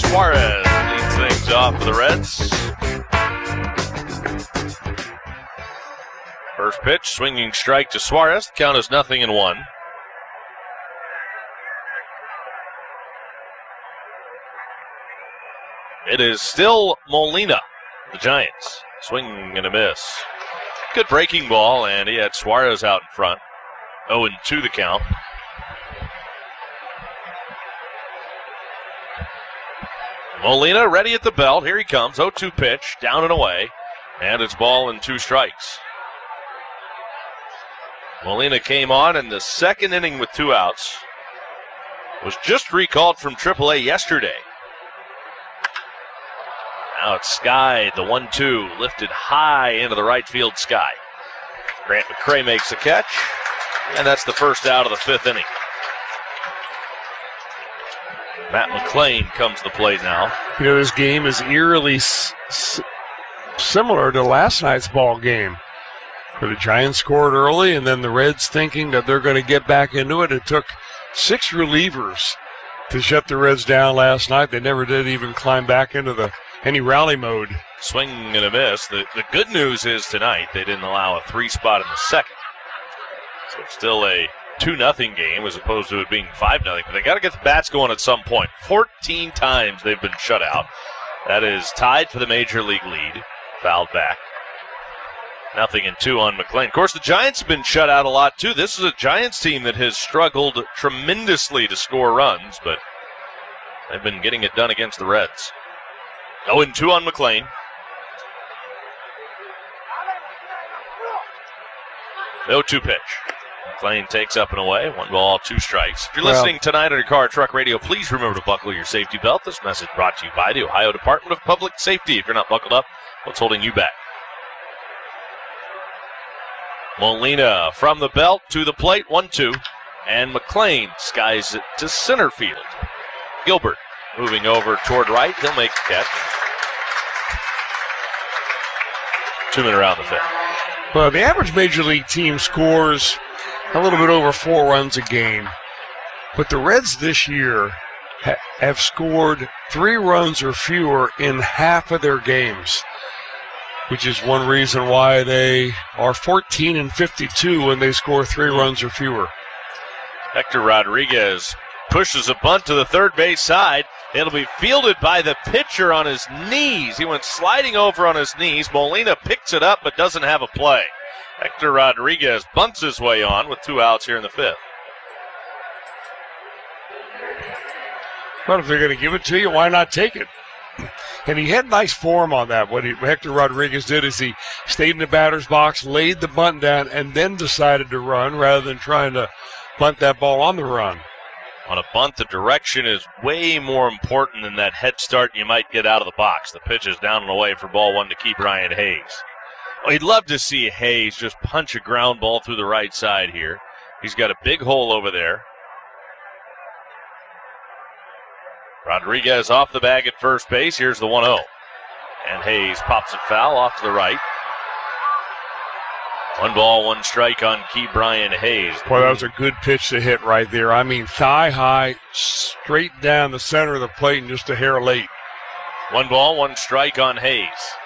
Suarez leads things off for the Reds. First pitch, swinging strike to Suarez. The count is 0-1. It is still Molina, the Giants. Swing and a miss. Good breaking ball, and he had Suarez out in front. 0-2 the count. Molina ready at the belt. Here he comes. 0-2 pitch, down and away. And it's ball and 2 strikes. Molina came on in the second inning with 2 outs. Was just recalled from AAA yesterday. Now it's Sky, the 1-2, lifted high into the right field sky. Grant McCray makes the catch, and that's the first out of the 5th inning. Matt McLain comes to the plate now. You know, this game is eerily similar to last night's ball game, where the Giants scored early, and then the Reds, thinking that they're going to get back into it. It took 6 relievers to shut the Reds down last night. They never did even climb back into any rally mode. Swing and a miss. The good news is tonight they didn't allow a 3 spot in the second. So it's still a 2-0 game as opposed to it being 5-0. But they got to get the bats going at some point. 14 times they've been shut out. That is tied for the major league lead. Fouled back. 0-2 on McLain. Of course, the Giants have been shut out a lot too. This is a Giants team that has struggled tremendously to score runs, but they've been getting it done against the Reds. 0-2 on McLain. No 2 pitch. McLain takes up and away. 1 ball, 2 strikes. If you're listening tonight on your car or truck radio, please remember to buckle your safety belt. This message brought to you by the Ohio Department of Public Safety. If you're not buckled up, what's holding you back? Molina from the belt to the plate. 1-2. And McLain skies it to center field. Gilbert moving over toward right. He'll make the catch. 2 men around the 5th. Well, the average major league team scores a little bit over 4 runs a game. But the Reds this year have scored 3 runs or fewer in half of their games, which is one reason why they are 14-52 when they score 3 runs or fewer. Hector Rodriguez pushes a bunt to the third base side. It'll be fielded by the pitcher on his knees. He went sliding over on his knees. Molina picks it up but doesn't have a play. Hector Rodriguez bunts his way on with 2 outs here in the 5th. But if they're going to give it to you, why not take it? And he had nice form on that. What Hector Rodriguez did is he stayed in the batter's box, laid the bunt down, and then decided to run rather than trying to bunt that ball on the run. On a bunt, the direction is way more important than that head start you might get out of the box. The pitch is down and away for ball 1 to keep Ryan Hayes. Well, you'd love to see Hayes just punch a ground ball through the right side here. He's got a big hole over there. Rodriguez off the bag at first base. Here's the 1-0. And Hayes pops it foul off to the right. 1 ball, 1 strike on Key Brian Hayes. Boy, that was a good pitch to hit right there. I mean, thigh high, straight down the center of the plate and just a hair late. 1 ball, 1 strike on Hayes.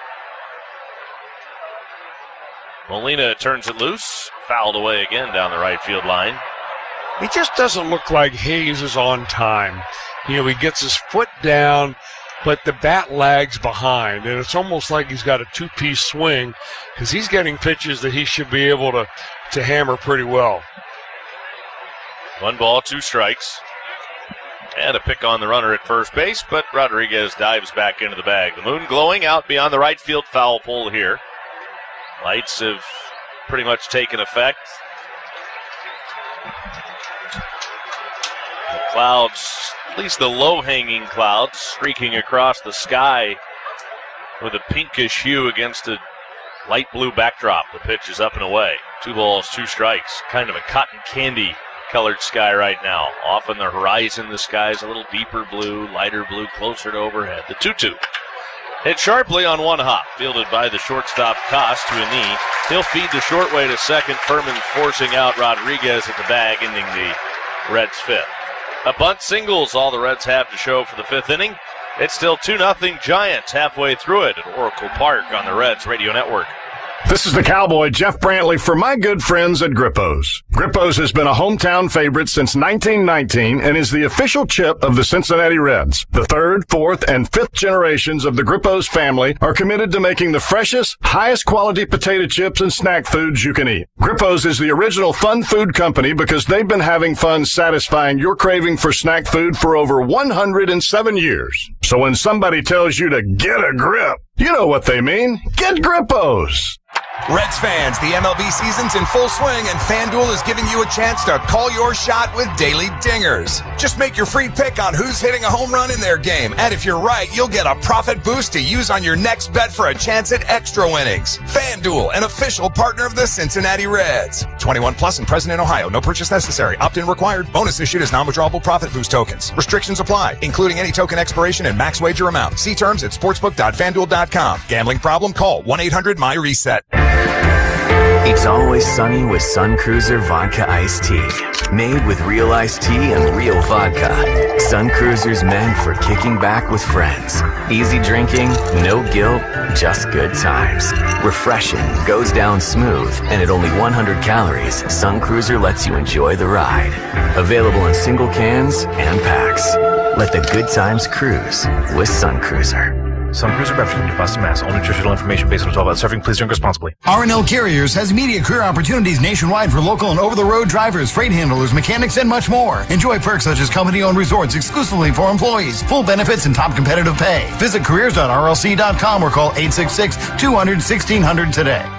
Molina turns it loose. Fouled away again down the right field line. He just doesn't look like Hayes is on time. You know, he gets his foot down, but the bat lags behind, and it's almost like he's got a 2-piece swing because he's getting pitches that he should be able to hammer pretty well. 1 ball, 2 strikes. And a pick on the runner at first base, but Rodriguez dives back into the bag. The moon glowing out beyond the right field foul pole here. Lights have pretty much taken effect. The clouds, at least the low-hanging clouds, streaking across the sky with a pinkish hue against a light blue backdrop. The pitch is up and away. 2 balls, 2 strikes. Kind of a cotton candy colored sky right now. Off on the horizon, the sky is a little deeper blue, lighter blue, closer to overhead. The 2-2. Hit sharply on 1 hop, fielded by the shortstop Koss to a knee. He'll feed the short way to second. Furman forcing out Rodriguez at the bag, ending the Reds' 5th. A bunt singles, all the Reds have to show for the 5th inning. It's still 2-0 Giants halfway through it at Oracle Park on the Reds Radio Network. This is the Cowboy, Jeff Brantley, for my good friends at Grippo's. Grippo's has been a hometown favorite since 1919 and is the official chip of the Cincinnati Reds. The third, fourth, and fifth generations of the Grippo's family are committed to making the freshest, highest quality potato chips and snack foods you can eat. Grippo's is the original fun food company because they've been having fun satisfying your craving for snack food for over 107 years. So when somebody tells you to get a grip, you know what they mean. Get Grippo's. Reds fans, the MLB season's in full swing, and FanDuel is giving you a chance to call your shot with daily dingers. Just make your free pick on who's hitting a home run in their game, and if you're right, you'll get a profit boost to use on your next bet for a chance at extra winnings. FanDuel, an official partner of the Cincinnati Reds. 21 plus and present in Ohio. No purchase necessary. Opt-in required. Bonus issued as non-withdrawable profit boost tokens. Restrictions apply, including any token expiration and max wager amount. See terms at sportsbook.fanduel.com. Gambling problem? Call 1-800-MY-RESET. It's always sunny with Sun Cruiser Vodka Iced Tea. Made with real iced tea and real vodka. Sun Cruiser's meant for kicking back with friends. Easy drinking, no guilt, just good times. Refreshing, goes down smooth, and at only 100 calories, Sun Cruiser lets you enjoy the ride. Available in single cans and packs. Let the good times cruise with Sun Cruiser. Sun Cruiser Beverage Company, Boston, Mass. All nutritional information based on 12 hours serving. Please drink responsibly. R&L Carriers has immediate career opportunities nationwide for local and over-the-road drivers, freight handlers, mechanics, and much more. Enjoy perks such as company-owned resorts exclusively for employees, full benefits, and top competitive pay. Visit careers.rlc.com or call 866-200-1600 today.